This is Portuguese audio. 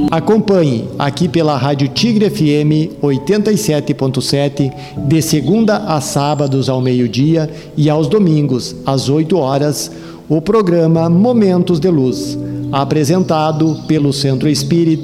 Acompanhe aqui pela Rádio Tigre FM 87.7, de segunda a sábados ao meio-dia e aos domingos às 8 horas, o programa Momentos de Luz, apresentado pelo Centro Espírita